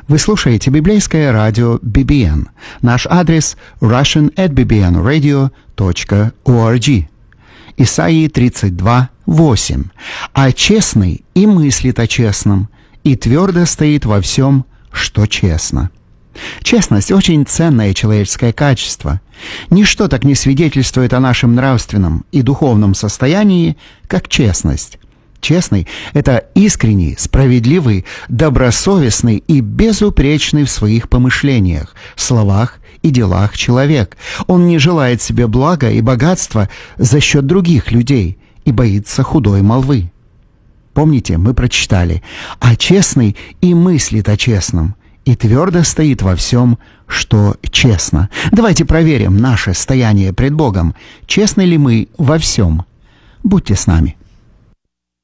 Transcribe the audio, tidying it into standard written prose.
Вы слушаете библейское радио BBN. Наш адрес russian@bbnradio.org. Исайи 32:8. «А честный и мыслит о честном, и твердо стоит во всем, что честно». Честность – очень ценное человеческое качество. Ничто так не свидетельствует о нашем нравственном и духовном состоянии, как честность. Честный – это искренний, справедливый, добросовестный и безупречный в своих помышлениях, словах и делах человек. Он не желает себе блага и богатства за счет других людей и боится худой молвы. Помните, мы прочитали: «А честный и мыслит о честном, и твердо стоит во всем, что честно». Давайте проверим наше стояние пред Богом. Честны ли мы во всем? Будьте с нами.